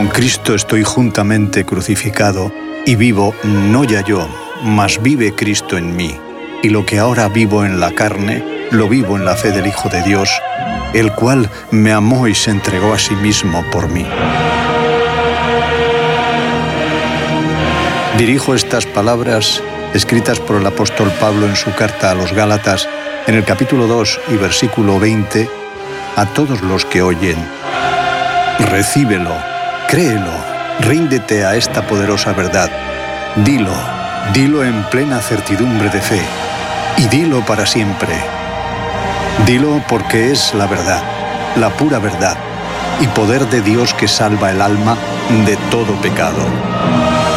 Cristo estoy juntamente crucificado, y vivo no ya yo, mas vive Cristo en mí. Y lo que ahora vivo en la carne, lo vivo en la fe del Hijo de Dios, el cual me amó y se entregó a sí mismo por mí. Dirijo estas palabras, escritas por el apóstol Pablo en su carta a los Gálatas, en el capítulo 2 y versículo 20, a todos los que oyen. Recíbelo, créelo, ríndete a esta poderosa verdad. Dilo en plena certidumbre de fe, y dilo para siempre. Dilo porque es la verdad, la pura verdad, y poder de Dios que salva el alma de todo pecado.